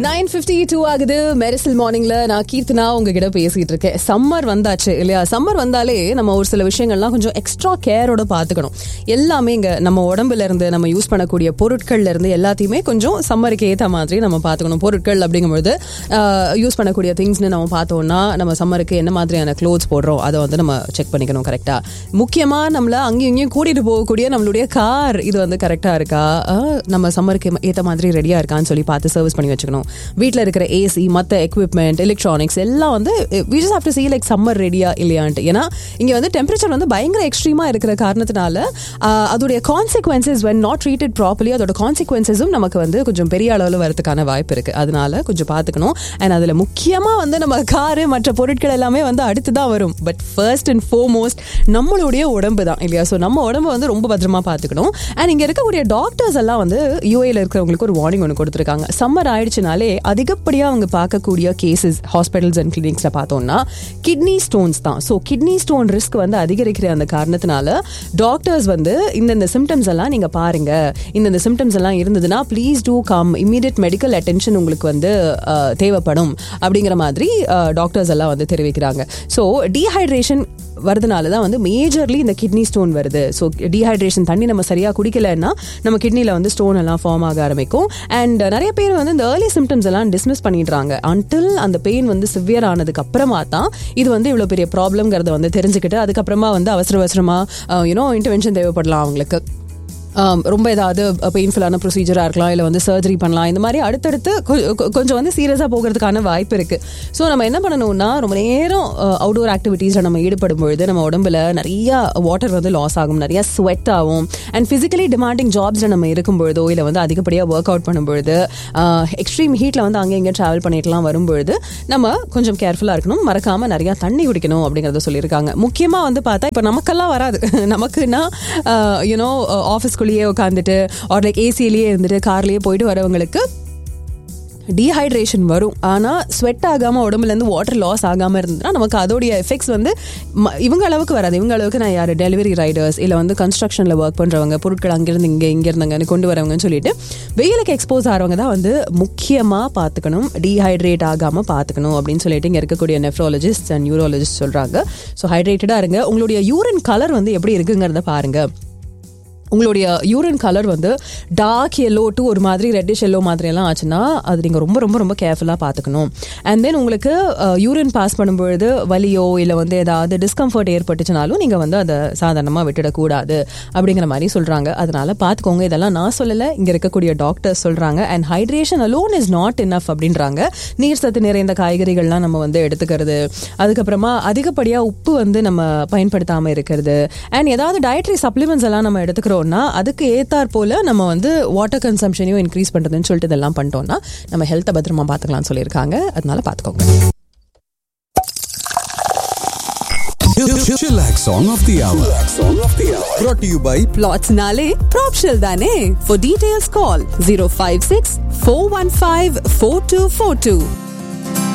9:52 ஆகுது. மெரிசல் மார்னிங்ல நான் கீர்த்தனா உங்ககிட்ட பேசிட்டு இருக்கேன். சம்மர் வந்தாச்சு இல்லையா? சம்மர் வந்தாலே நம்ம ஒரு சில விஷயங்கள்லாம் கொஞ்சம் எக்ஸ்ட்ரா கேரோட பார்த்துக்கணும். எல்லாமே இங்க நம்ம உடம்புல இருந்து நம்ம யூஸ் பண்ணக்கூடிய பொருட்கள்ல இருந்து எல்லாத்தையுமே கொஞ்சம் சம்மருக்கு ஏற்ற மாதிரி நம்ம பார்த்துக்கணும். பொருட்கள் அப்படிங்கும்போது யூஸ் பண்ணக்கூடிய திங்ஸ்னு நம்ம பார்த்தோம்னா நம்ம சம்மருக்கு என்ன மாதிரியான க்ளோத்ஸ் போடுறோம் அதை வந்து நம்ம செக் பண்ணிக்கணும் கரெக்டா. முக்கியமா நம்மள அங்கேயும் இங்கேயும் கூட்டிட்டு போகக்கூடிய நம்மளுடைய கார் இது வந்து கரெக்டா இருக்கா, நம்ம சம்மருக்கு ஏற்ற மாதிரி ரெடியா இருக்கான்னு சொல்லி பார்த்து சர்வீஸ் பண்ணி வச்சுக்கணும். வீட்டில் இருக்கிற ஏசி, மற்ற எக்யூப்மெண்ட், எலக்ட்ரானிக்ஸ் எல்லாம் வந்து we just have to see like summer ரெடியா இல்லையான்ட்டு. ஏன்னா இங்க வந்து டெம்பரேச்சர் வந்து பயங்கர எக்ஸ்ட்ரீமா இருக்கிற காரணத்தினால அதோடைய consequences when not treated properly அதோட கான்சிக்வன்சஸும் நமக்கு வந்து கொஞ்சம் பெரிய அளவில் வரதுக்கான வாய்ப்பு இருக்கு. அதனால கொஞ்சம் பார்த்துக்கணும். அண்ட் அதுல முக்கியமா வந்து நம்ம காரு மற்ற பொருட்கள் எல்லாமே வந்து அடுத்து தான் வரும். பட் ஃபர்ஸ்ட் அண்ட் ஃபோர்மோஸ்ட் நம்மளுடைய உடம்பு தான் இல்லையா? ஸோ நம்ம உடம்பு வந்து ரொம்ப பத்திரமா பார்த்துக்கணும். அண்ட் இங்க இருக்கக்கூடிய டாக்டர்ஸ் எல்லாம் வந்து யூஏல இருக்கிறவங்களுக்கு ஒரு வார்னிங் ஒன்று கொடுத்துருக்காங்க. சம்மர் ஆயிடுச்சுனாலே அதிகப்படியாக அவங்க பார்க்கக்கூடிய கேசஸ் ஹாஸ்பிட்டல்ஸ் அண்ட் கிளினிக்ஸ்ல பார்த்தோம்னா கிட்னி ஸ்டோன்ஸ் தான். ஸோ கிட்னி ஸ்டோன் ரிஸ்க் வந்து அதிகரிக்கிற அந்த காரணத்தினால டாக்டர்ஸ் வந்து இந்த சிம்டம்ஸ் எல்லாம் நீங்க பாருங்க, இந்த சிம்டம்ஸ் எல்லாம் இருந்ததுன்னா please do come, immediate medical attention உங்களுக்கு வந்து தேவைப்படும் அப்படிங்கிற மாதிரி டாக்டர்ஸ் எல்லாம் வந்து தெரிவிக்கிறாங்க. ஸோ டீஹைட்ரேஷன் வரதுனால தான் வந்து மேஜர்லி இந்த கிட்னி ஸ்டோன் வருது. ஸோ டீஹைட்ரேஷன் தண்ணி நம்ம சரியாக குடிக்கலைன்னா நம்ம கிட்னியில் வந்து ஸ்டோன் எல்லாம் ஃபார்ம் ஆக ஆரம்பிக்கும். அண்ட் நிறைய பேர் வந்து இந்த ஏர்லி சிம்டம்ஸ் எல்லாம் டிஸ்மிஸ் பண்ணிடுறாங்க. அன்டில் அந்த பெயின் வந்து சிவியர் ஆனதுக்கு அப்புறமா தான் இது வந்து இவ்வளோ பெரிய ப்ராப்ளம்ங்கிறத வந்து தெரிஞ்சுக்கிட்டு அதுக்கப்புறமா வந்து அவசரமா இன்டர்வென்ஷன் தேவைப்படலாம் அவங்களுக்கு. ரொம்ப ஏதாவது பெயின்ஃபுல்லான ப்ரொசீஜராக இருக்கலாம், இல்லை வந்து சர்ஜரி பண்ணலாம். இந்த மாதிரி அடுத்தடுத்து கொஞ்சம் வந்து சீரியஸாக போகிறதுக்கான வாய்ப்பு இருக்குது. ஸோ நம்ம என்ன பண்ணணும்னா ரொம்ப நேரம் அவுடோர் ஆக்டிவிட்டீஸில் நம்ம ஈடுபடும் பொழுது நம்ம உடம்புல நிறைய வாட்டர் வந்து லாஸ் ஆகும், நிறைய ஸ்வெட் ஆகும். அண்ட் ஃபிசிக்கலி டிமாண்டிங் ஜாப்ஸில் நம்ம இருக்கும்பொழுதோ இல்லை வந்து அதிகப்படியாக ஒர்க் அவுட் பண்ணும்பொழுது எக்ஸ்ட்ரீம் ஹீட்டில் வந்து அங்கே இங்கே ட்ராவல் பண்ணிட்டுலாம் வரும்பொழுது நம்ம கொஞ்சம் கேர்ஃபுல்லாக இருக்கணும். மறக்காமல் நிறையா தண்ணி குடிக்கணும் அப்படிங்கிறத சொல்லியிருக்காங்க. முக்கியமாக வந்து பார்த்தா இப்போ நமக்கெல்லாம் வராது, நமக்குன்னா ஆஃபீஸ்க்கு உட்காந்துட்டு ஆர் லைக் ஏசிலேயே இருந்துட்டு கார்லயே போயிட்டு வரவங்களுக்கு டீஹைட்ரேஷன் வரும். ஆனால் ஸ்வெட் ஆகாமல் உடம்புலேருந்து வாட்டர் லாஸ் ஆகாமல் இருந்ததுன்னா நமக்கு அதோடைய எஃபெக்ட்ஸ் வந்து இவங்க அளவுக்கு வராது. இவங்க அளவுக்கு நான் யார் டெலிவரி ரைடர்ஸ் இல்லை வந்து கன்ஸ்ட்ரக்ஷனில் ஒர்க் பண்ணுறவங்க, பொருட்கள் அங்கேருந்து இங்கே இருந்தாங்கன்னு கொண்டு வரவங்கன்னு சொல்லிட்டு வெயிலுக்கு எக்ஸ்போஸ் ஆகிறவங்க தான் வந்து முக்கியமாக பார்த்துக்கணும், டீஹைட்ரேட் ஆகாமல் பார்த்துக்கணும் அப்படின்னு சொல்லிட்டு இங்கே இருக்கக்கூடிய நெஃப்ராலஜிஸ்ட் அண்ட் நியூரோலஜிஸ்ட் சொல்கிறாங்க. ஸோ ஹைட்ரேட்டடாக இருங்க. உங்களுடைய யூரின் கலர் வந்து எப்படி இருக்குங்கிறத பாருங்கள். உங்களுடைய யூரின் கலர் வந்து டார்க் எல்லோ டு ஒரு மாதிரி ரெட்டிஷ் எல்லோ மாதிரி எல்லாம் ஆச்சுன்னா அது நீங்கள் ரொம்ப ரொம்ப ரொம்ப கேர்ஃபுல்லாக பார்த்துக்கணும். அண்ட் தென் உங்களுக்கு யூரின் பாஸ் பண்ணும்பொழுது வலியோ இல்லை வந்து ஏதாவது டிஸ்கம்ஃபர்ட் ஏற்பட்டுச்சுனாலும் நீங்கள் வந்து அதை சாதாரணமாக விட்டுடக்கூடாது அப்படிங்கிற மாதிரி சொல்கிறாங்க. அதனால பார்த்துக்கோங்க. இதெல்லாம் நான் சொல்லலை, இங்கே இருக்கக்கூடிய டாக்டர்ஸ் சொல்கிறாங்க. And hydration alone is not enough அப்படின்றாங்க. நீர் சத்து நிறைந்த காய்கறிகள்லாம் நம்ம வந்து எடுத்துக்கிறது, அதுக்கப்புறமா அதிகப்படியாக உப்பு வந்து நம்ம பயன்படுத்தாமல் இருக்கிறது, அண்ட் ஏதாவது டயட்ரி சப்ளிமெண்ட்ஸ் எல்லாம் நம்ம எடுத்துக்கிறோம் அதுக்கு ஏத்தார் போல நம்ம வந்து வாட்டர் கன்சம்ஷனையும் இன்க்ரீஸ் பண்றதுன்னு சொல்லிட்டு இதெல்லாம் பண்ணிட்டோம்னா நம்ம ஹெல்த்தை பத்திரமா பார்த்துக்கலாம்னு சொல்லியிருக்காங்க. அதனால பார்த்துக்கோங்க. Song of the hour. Brought to you by Plots Nale Propshell Dane. For details call 056 415 4242.